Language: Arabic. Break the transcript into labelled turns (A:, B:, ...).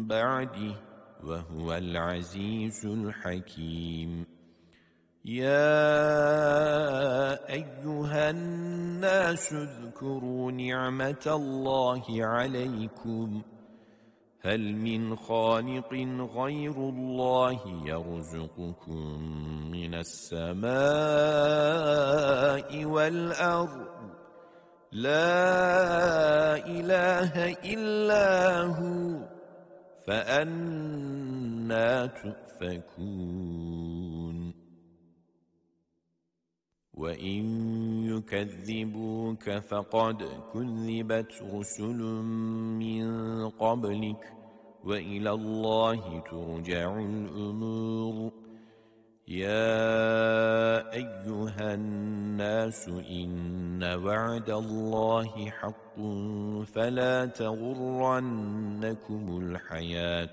A: بعده وهو العزيز الحكيم. يا أيها الناس اذكروا نعمة الله عليكم هل من خالق غير الله يرزقكم من السماء والأرض لا إله إلا هو فأنى تؤفكون. وإن يكذبوك فقد كذبت رسل من قبلك وإلى الله ترجع الأمور. يا أيها الناس إن وعد الله حق فلا تغرنكم الحياة